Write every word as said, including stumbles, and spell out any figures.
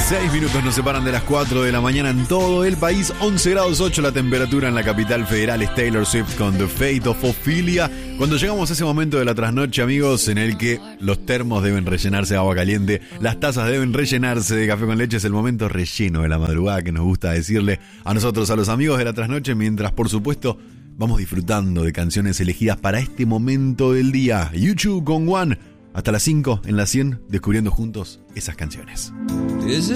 Seis minutos nos separan de las cuatro de la mañana en todo el país. once grados ocho la temperatura en la capital federal. Es Taylor Swift con The Fate of Ophelia. Cuando llegamos a ese momento de la trasnoche, amigos, en el que los termos deben rellenarse de agua caliente, las tazas deben rellenarse de café con leche, es el momento relleno de la madrugada que nos gusta decirle a nosotros, a los amigos de la trasnoche, mientras, por supuesto, vamos disfrutando de canciones elegidas para este momento del día. YouTube con One. Hasta las cinco en la cien, descubriendo juntos esas canciones.